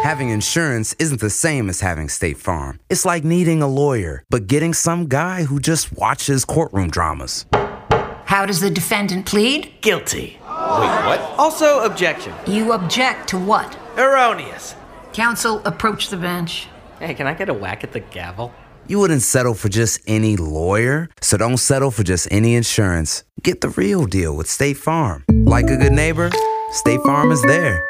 Having insurance isn't the same as having State Farm. It's like needing a lawyer, but getting some guy who just watches courtroom dramas. How does the defendant plead? Guilty. Wait, what? Also, objection. You object to what? Erroneous. Counsel, approach the bench. Hey, can I get a whack at the gavel? You wouldn't settle for just any lawyer, so don't settle for just any insurance. Get the real deal with State Farm. Like a good neighbor, State Farm is there.